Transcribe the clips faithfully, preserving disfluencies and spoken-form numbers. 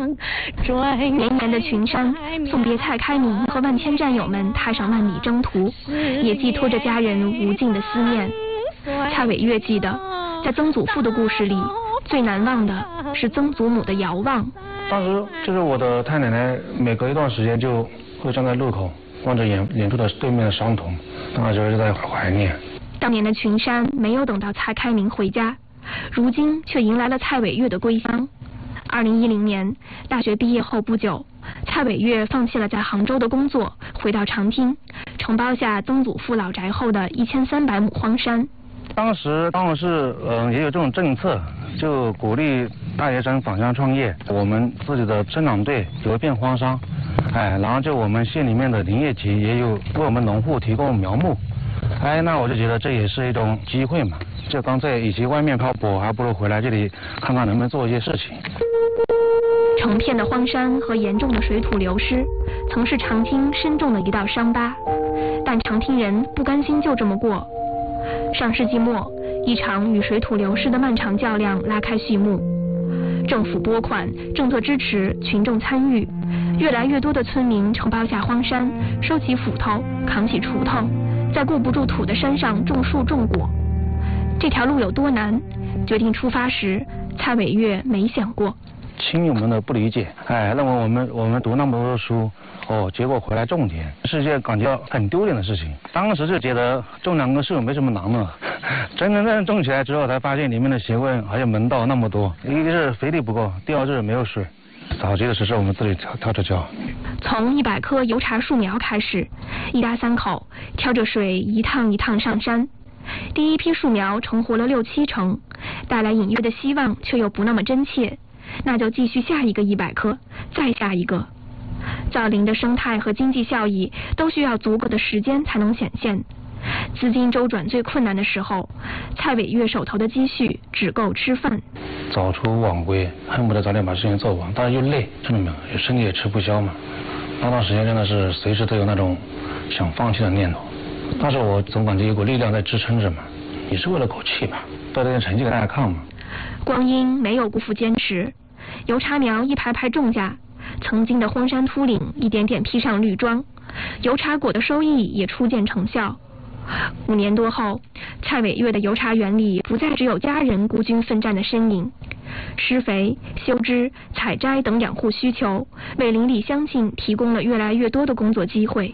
绵延的群山送别蔡开明和万千战友们踏上万里征途，也寄托着家人无尽的思念。蔡伟月记得，在曾祖父的故事里，最难忘的是曾祖母的遥望。 当时就是我的太奶奶，每隔一段时间就会站在路口，望着远远处的对面的伤童，那时候就在怀念。 当年的群山没有等到蔡开明回家，如今却迎来了蔡伟月的归乡。二零一零年大学毕业后不久，蔡伟月放弃了在杭州的工作，回到长汀，承包下曾祖父老宅后的一千三百亩荒山。 当时当然是嗯、呃、也有这种政策，就鼓励大学生返乡创业。我们自己的生产队有一片荒山，哎，然后就我们县里面的林业局也有为我们农户提供苗木，哎，那我就觉得这也是一种机会嘛。就刚才与其外面漂泊，还不如回来这里看看能不能做一些事情。 成片的荒山和严重的水土流失，曾是长汀深重的一道伤疤，但长汀人不甘心就这么过。上世纪末，一场与水土流失的漫长较量拉开序幕。政府拨款，政策支持，群众参与，越来越多的村民承包下荒山，收起斧头，扛起锄头，在顾不住土的山上种树种果。这条路有多难，决定出发时，蔡伟月没想过。 亲友们的不理解，哎，认为我们我们读那么多书，哦，结果回来种田，是件感觉很丢脸的事情。当时就觉得种两棵树没什么难的，真真正正种起来之后，才发现里面的学问还有门道那么多。一个是肥力不够，第二是没有水。早期的时候我们自己挑挑着浇。 从一百棵油茶树苗开始，一家三口挑着水一趟一趟上山。第一批树苗成活了六七成，带来隐约的希望，却又不那么真切。那就继续下一个一百棵，再下一个。造林的生态和经济效益都需要足够的时间才能显现。资金周转最困难的时候，蔡伟月手头的积蓄只够吃饭。 早出晚归，恨不得早点把事情做完，但是又累，真的没有，身体也吃不消嘛。那段时间真的是随时都有那种想放弃的念头，但是我总感觉有股力量在支撑着嘛，也是为了口气吧，带点成绩给大家看嘛。 光阴没有辜负坚持，油茶苗一排排种下，曾经的荒山秃岭一点点披上绿装，油茶果的收益也初见成效。五年多后，蔡伟月的油茶园里不再只有家人孤军奋战的身影，施肥、修枝、采摘等养护需求，为邻里乡亲提供了越来越多的工作机会。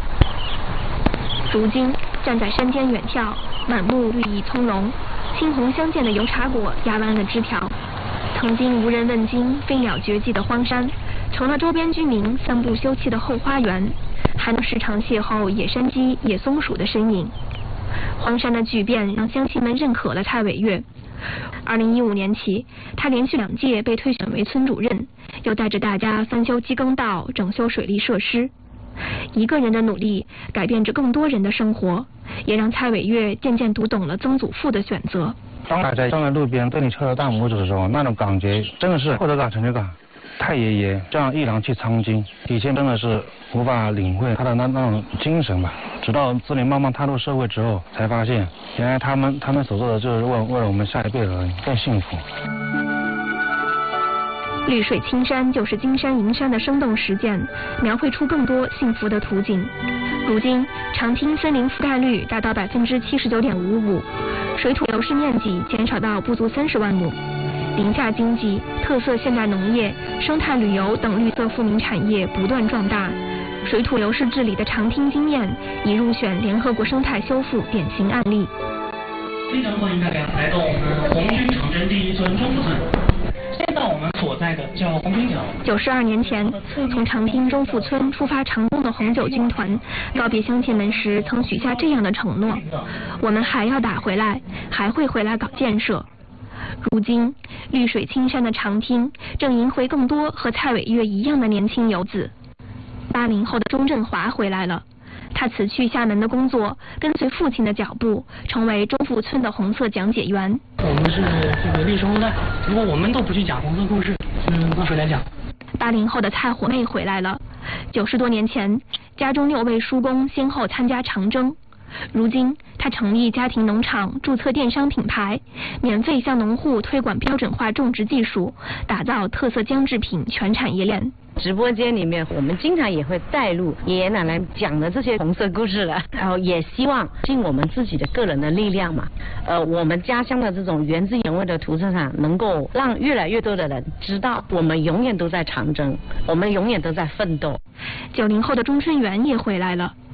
如今站在山间远眺，满目绿意葱茏，青红相间的油茶果压弯了枝条。曾经无人问津、飞鸟绝迹的荒山，成了周边居民散步休憩的后花园，还能时常邂逅野山鸡、野松鼠的身影。荒山的巨变让乡亲们认可了蔡伟月。二零一五年起，他连续两届被推选为村主任，又带着大家翻修机耕道、整修水利设施。一个人的努力改变着更多人的生活，也让蔡伟月渐渐读懂了曾祖父的选择。 当他在站在路边对你敲着大拇指的时候，那种感觉真的是获得感、成就感。太爷爷这样毅然去苍津，以前真的是无法领会他的那那种精神吧。直到自己慢慢踏入社会之后，才发现原来他们他们所做的就是为为了我们下一辈人更幸福。 绿水青山就是金山银山的生动实践，描绘出更多幸福的图景。如今，长汀森林覆盖率达到百分之七十九点五五，水土流失面积减少到不足三十万亩。林下经济、特色现代农业、生态旅游等绿色富民产业不断壮大。水土流失治理的长汀经验已入选联合国生态修复典型案例。 非常欢迎大家来到我们红军长征第一村中富村。现在我们所在的叫红军角。 九十二年前，从长汀中富村出发长征的红九军团告别乡亲们时，曾许下这样的承诺：我们还要打回来，还会回来搞建设。如今，绿水青山的长汀正迎回更多和蔡伟月一样的年轻游子。八零后的钟振华回来了，他辞去厦门的工作，跟随父亲的脚步，成为中富村的红色讲解员。 我们是这个历史后代，如果我们都不去讲红色故事，嗯，那谁来讲？ 八零后的蔡火妹回来了，九十多年前，家中六位叔公先后参加长征，如今他成立家庭农场，注册电商品牌，免费向农户推广标准化种植技术，打造特色姜制品全产业链。 直播间里面，我们经常也会带入爷爷奶奶讲的这些红色故事了，然后也希望尽我们自己的个人的力量嘛，呃，我们家乡的这种原汁原味的土特产，能够让越来越多的人知道，我们永远都在长征，我们永远都在奋斗。 九零后的钟春元也回来了。